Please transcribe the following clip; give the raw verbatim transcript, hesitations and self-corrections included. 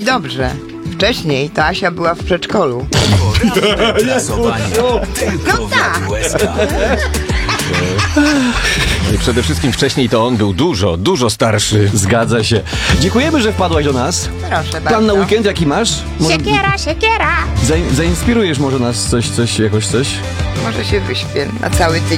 dobrze. Wcześniej to Asia była w przedszkolu. No tak. I przede wszystkim wcześniej to on był dużo, dużo starszy. Zgadza się. Dziękujemy, że wpadłaś do nas. Proszę bardzo. Plan na weekend jaki masz? Może Siekiera, siekiera. zain- zainspirujesz może nas coś, coś, jakoś coś? Może się wyśpię na cały tydzień.